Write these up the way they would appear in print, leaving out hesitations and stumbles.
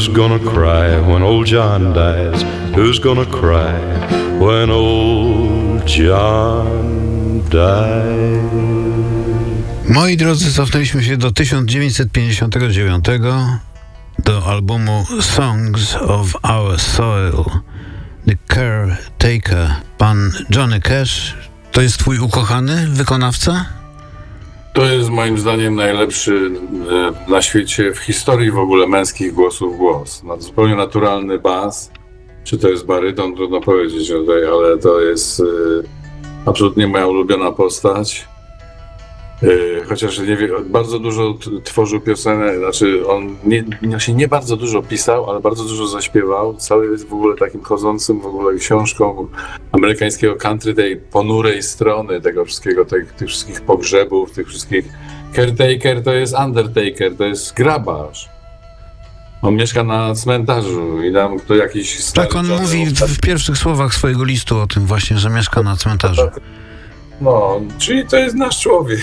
Who's gonna cry when old John dies? Who's gonna cry when old John dies? Moi drodzy, cofnęliśmy się do 1959, do albumu Songs of Our Soil, The Caretaker. Pan Johnny Cash, to jest twój ukochany wykonawca? To jest moim zdaniem najlepszy na świecie, w historii w ogóle męskich głosów głos. Zupełnie naturalny bas. Czy to jest baryton? Trudno powiedzieć tutaj, ale to jest absolutnie moja ulubiona postać. Chociaż bardzo dużo tworzył piosenek, znaczy on nie bardzo dużo pisał, ale bardzo dużo zaśpiewał. Cały jest w ogóle takim chodzącym w ogóle książką amerykańskiego country, tej ponurej strony tego wszystkiego, tych wszystkich pogrzebów, tych wszystkich. Caretaker to jest undertaker, to jest grabarz. On mieszka na cmentarzu i tam to jakiś stary... Tak, on mówi w pierwszych słowach swojego listu o tym właśnie, że mieszka na cmentarzu. No, czyli to jest nasz człowiek.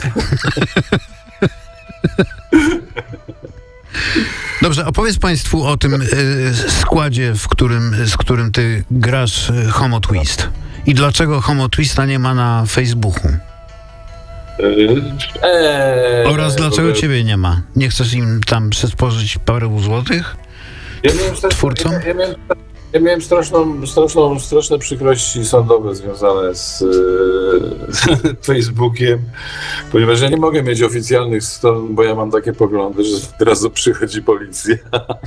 Dobrze, opowiedz Państwu o tym składzie, z którym ty grasz Homo Twist. I dlaczego Homo Twista nie ma na Facebooku? Oraz dlaczego ciebie nie ma? Nie chcesz im tam przysporzyć parę złotych? Twórcom? Ja miałem straszne przykrości sądowe związane z Facebookiem, ponieważ ja nie mogę mieć oficjalnych stron, bo ja mam takie poglądy, że od razu przychodzi policja.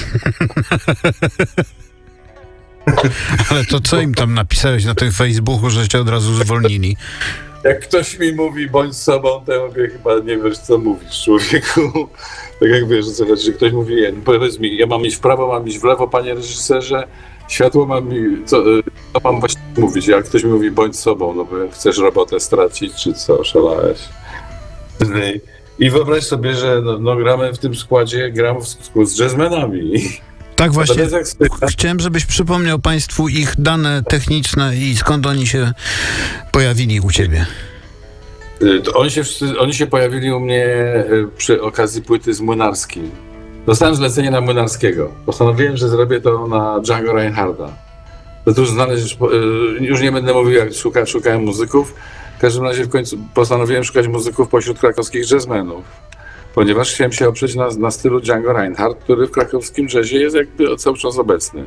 Ale to co im tam napisałeś na tym Facebooku, że cię od razu zwolnili? Jak ktoś mi mówi, bądź sobą, to ja mówię, chyba nie wiesz, co mówisz, człowieku. Tak jak wiesz, o co chodzi, że ktoś mówi, powiedz mi, ja mam iść w prawo, mam iść w lewo, panie reżyserze, światło mam mi, co mam właśnie mówić, jak ktoś mi mówi, bądź sobą, no bo chcesz robotę stracić, czy co, szalałeś. I wyobraź sobie, że no gramy w tym składzie, gram z jazzmenami. Tak właśnie, chciałem, żebyś przypomniał Państwu ich dane techniczne i skąd oni się pojawili u ciebie. Oni się pojawili u mnie przy okazji płyty z Młynarskim. Dostałem zlecenie na Młynarskiego. Postanowiłem, że zrobię to na Django Reinharda. To już nie będę mówił, jak szukałem muzyków. W każdym razie w końcu postanowiłem szukać muzyków pośród krakowskich jazzmenów. Ponieważ chciałem się oprzeć na stylu Django Reinhardt, który w krakowskim jazzie jest jakby cały czas obecny.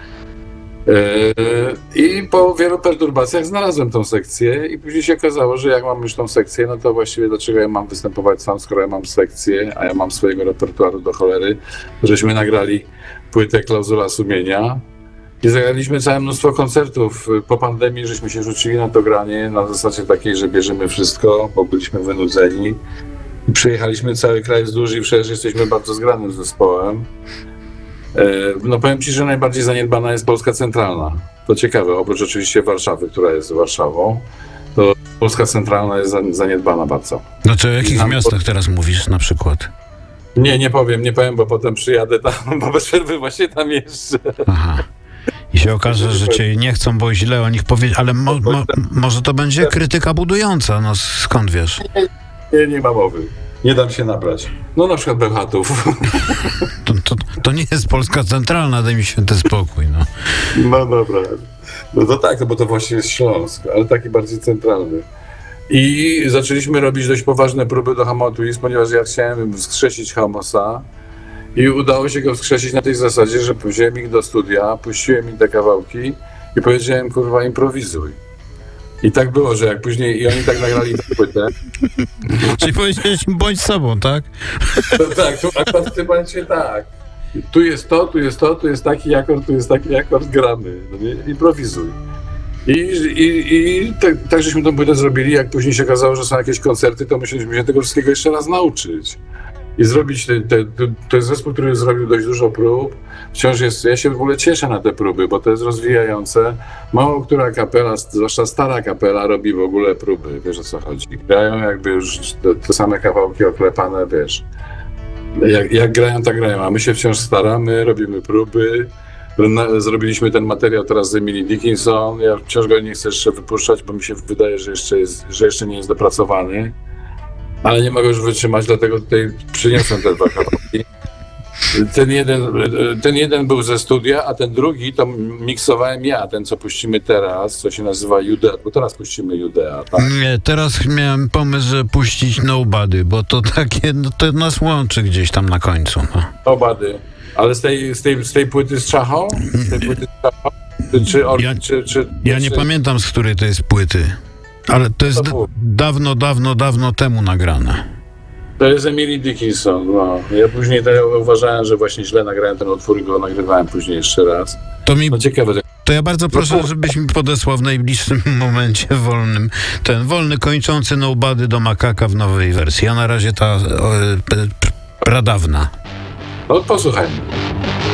I po wielu perturbacjach znalazłem tą sekcję i później się okazało, że jak mam już tą sekcję, no to właściwie dlaczego ja mam występować sam, skoro ja mam sekcję, a ja mam swojego repertuaru do cholery. Żeśmy nagrali płytę Klauzula Sumienia i zagraliśmy całe mnóstwo koncertów. Po pandemii żeśmy się rzucili na to granie na zasadzie takiej, że bierzemy wszystko, bo byliśmy wynudzeni. I przejechaliśmy cały kraj wzdłuż i wszerz, jesteśmy bardzo zgranym zespołem. No powiem ci, że najbardziej zaniedbana jest Polska Centralna. To ciekawe, oprócz oczywiście Warszawy, która jest Warszawą, to Polska Centralna jest zaniedbana bardzo. Znaczy o jakich miastach teraz mówisz na przykład? Nie powiem, bo potem przyjadę tam, bo bez przerwy właśnie tam jeszcze. Aha. I się okaże, że cię nie chcą, bo źle o nich powiedzieć, ale może to będzie krytyka budująca, no skąd wiesz? Nie ma mowy. Nie dam się nabrać. No na przykład Bełchatów. To nie jest Polska Centralna, daj mi święty spokój, no. No dobra. No to tak, bo to właśnie jest Śląsk, ale taki bardziej centralny. I zaczęliśmy robić dość poważne próby do Homo Twist, ponieważ ja chciałem wskrzesić Homosa i udało się go wskrzesić na tej zasadzie, że wziąłem ich do studia, puściłem im te kawałki i powiedziałem, kurwa, improwizuj. I tak było, że jak później i oni tak nagrali tę płytę. Czyli powiedziałeś im bądź sobą, tak? Tak, tu akurat w tym momencie tak. Tu jest to, tu jest taki akord, gramy. No nie? Improwizuj. I tak żeśmy tą płytę zrobili, jak później się okazało, że są jakieś koncerty, to musieliśmy się tego wszystkiego jeszcze raz nauczyć. I zrobić to jest zespół, który zrobił dość dużo prób. Wciąż jest, ja się w ogóle cieszę na te próby, bo to jest rozwijające. Mało która kapela, zwłaszcza stara kapela, robi w ogóle próby, wiesz o co chodzi. Grają jakby już te same kawałki oklepane, wiesz. Jak grają, tak grają, a my się wciąż staramy, robimy próby. Zrobiliśmy ten materiał teraz z Emily Dickinson. Ja wciąż go nie chcę jeszcze wypuszczać, bo mi się wydaje, że jeszcze nie jest dopracowany. Ale nie mogę już wytrzymać, dlatego tutaj przyniosłem te dwa kawałki. Ten jeden był ze studia, a ten drugi to miksowałem ja, ten co puścimy teraz, co się nazywa Judea, bo teraz puścimy Judea, tak? Nie, teraz miałem pomysł, że puścić Nobody, bo to takie, no, to nas łączy gdzieś tam na końcu. No. Obady. Ale z tej płyty z Czachą? Z tej płyty z Czachą? Ja nie pamiętam, z której to jest płyty, ale to jest dawno temu nagrane. To jest Emily Dickinson, no. Ja później uważałem, że właśnie źle nagrałem ten utwór i go nagrywałem później jeszcze raz. No ciekawe. To ja bardzo proszę, żebyś mi podesłał w najbliższym momencie wolny kończący Nobody do Makaka w nowej wersji, a na razie ta pradawna. No posłuchajmy.